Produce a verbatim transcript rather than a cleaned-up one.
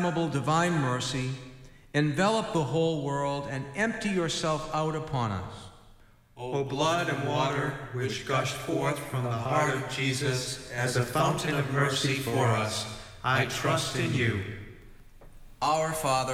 unfathomable divine mercy, envelop the whole world and empty yourself out upon us. O blood and water which gushed forth from the heart of Jesus as a fountain of mercy for us, I trust in you. Our Father,